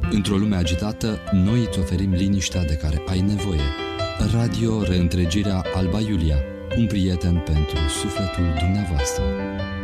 Într-o lume agitată, noi îți oferim liniștea de care ai nevoie. Radio Reîntregirea Alba Iulia, un prieten pentru sufletul dumneavoastră.